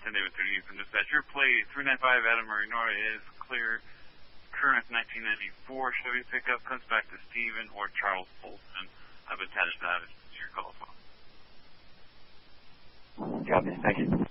10 David 30 from dispatch. Your plate 395 Adam Marinora is clear. Current 1994 Chevy pickup comes back to Stephen or Charles Polson. I've attached that to your call phone. Copy. Thank you.